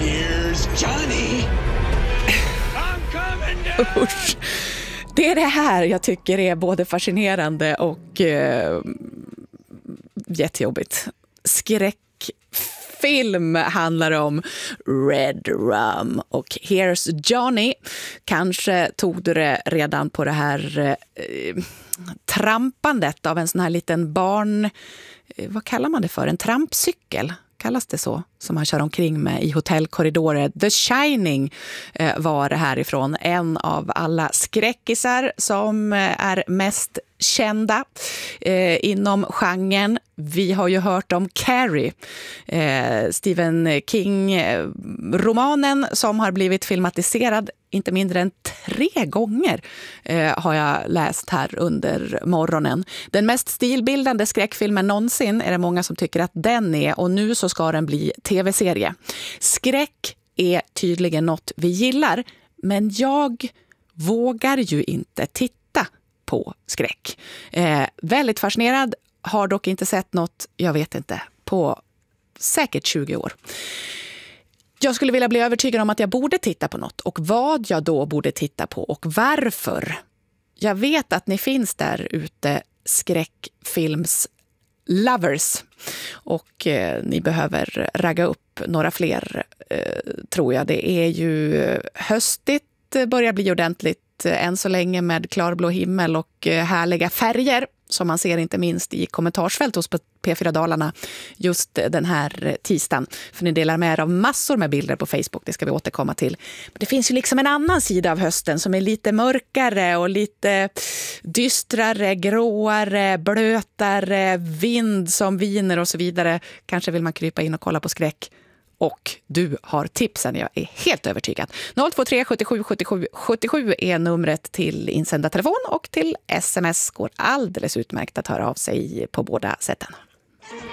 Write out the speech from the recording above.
Here's Johnny. I'm coming down. Usch. Det är det här jag tycker är både fascinerande och jättejobbigt. Skräckfilm handlar om Red Rum och Here's Johnny. Kanske tog du det redan på det här trampandet av en sån här liten barn... Vad kallar man det för? En trampcykel? Kallas det så? Som man kör omkring med i hotellkorridorer. The Shining var det härifrån. En av alla skräckisar som är mest kända inom genren. Vi har ju hört om Carrie, Stephen King-romanen som har blivit filmatiserad inte mindre än 3 gånger har jag läst här under morgonen. Den mest stilbildande skräckfilmen någonsin är det många som tycker att den är, och nu så ska den bli tv-serie. Skräck är tydligen något vi gillar, men jag vågar ju inte titta på skräck. Väldigt fascinerad, har dock inte sett något, jag vet inte, på säkert 20 år. Jag skulle vilja bli övertygad om att jag borde titta på något, och vad jag då borde titta på och varför. Jag vet att ni finns där ute, skräckfilms lovers, och ni behöver ragga upp några fler, tror jag. Det är ju höstigt, börjar bli ordentligt än så länge med klarblå himmel och härliga färger som man ser inte minst i kommentarsfält hos P4 Dalarna just den här tisdagen. För ni delar med er av massor med bilder på Facebook, det ska vi återkomma till. Men det finns ju liksom en annan sida av hösten som är lite mörkare och lite dystrare, gråare, blötare, vind som viner och så vidare. Kanske vill man krypa in och kolla på skräck. Och du har tipsen, jag är helt övertygad. 023 77 77 77 är numret till insändartelefon, och till sms går alldeles utmärkt att höra av sig på båda sätten.